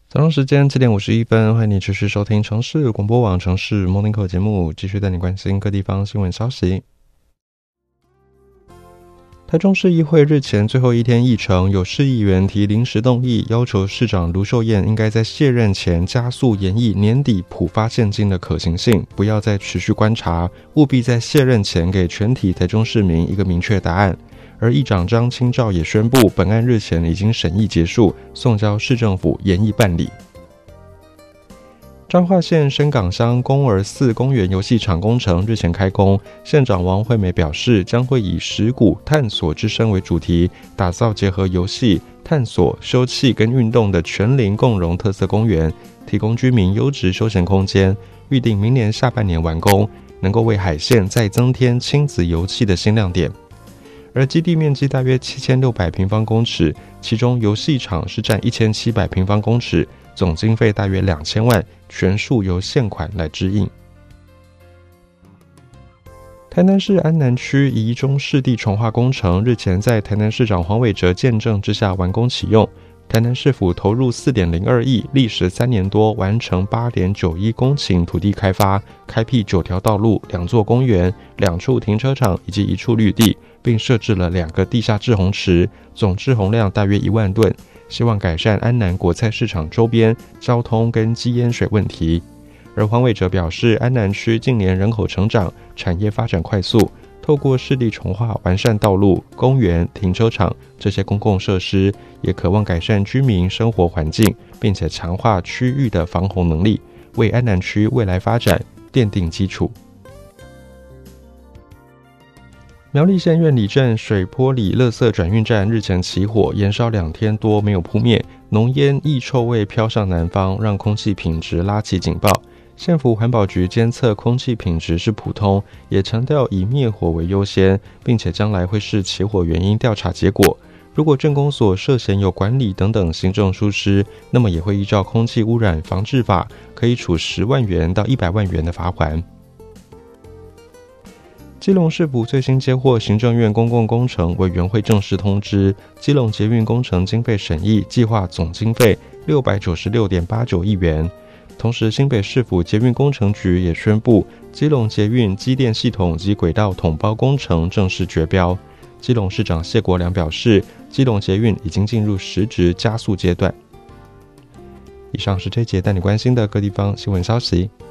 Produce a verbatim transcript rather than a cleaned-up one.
早上时间七点五十一分，欢迎你持续收听城市广播网城市 Morning Call 节目，继续带你关心各地方新闻消息。台中市议会日前最后一天议程，有市议员提临时动议，要求市长卢秀燕应该在卸任前加速研议年底普发现金的可行性，不要再持续观察，务必在卸任前给全体台中市民一个明确答案。而议长张清照也宣布，本案日前已经审议结束，送交市政府研议办理。彰化县深港乡公儿寺公园游戏场工程日前开工，县长王惠美表示，将会以石鼓探索之声为主题，打造结合游戏、探索、休憩跟运动的全龄共融特色公园，提供居民优质休闲空间，预定明年下半年完工，能够为海线再增添亲子游憩的新亮点。而基地面积大约七千六百平方公尺，其中游戏场是占一千七百平方公尺，总经费大约两千万，全数由现款来支应。台南市安南区宜中市地重划工程日前在台南市长黄伟哲见证之下完工启用，台南市府投入 四点零二亿，历时三年多完成 八点九一公顷土地开发，开辟九条道路、两座公园、两处停车场以及一处绿地，并设置了两个地下滞洪池，总滞洪量大约一万吨，希望改善安南果菜市场周边交通跟积淹水问题。而黄伟哲表示，安南区近年人口成长，产业发展快速，透过市地重划完善道路、公园、停车场这些公共设施，也渴望改善居民生活环境，并且强化区域的防洪能力，为安南区未来发展奠定基础。苗栗县苑里镇水坡里垃圾转运站日前起火，延烧两天多没有扑灭，浓烟异臭味飘上南方，让空气品质拉起警报。县府环保局监测空气品质是普通，也强调以灭火为优先，并且将来会视起火原因调查结果。如果镇公所涉嫌有管理等等行政疏失，那么也会依照空气污染防治法，可以处十万元到一百万元的罚款。基隆市府最新接获行政院公共工程委员会正式通知，基隆捷运工程经费审议计划总经费 六百九十六点八九亿元。同时，新北市府捷运工程局也宣布，基隆捷运机电系统及轨道统包工程正式决标。基隆市长谢国良表示，基隆捷运已经进入实质加速阶段。以上是这一节带你关心的各地方新闻消息。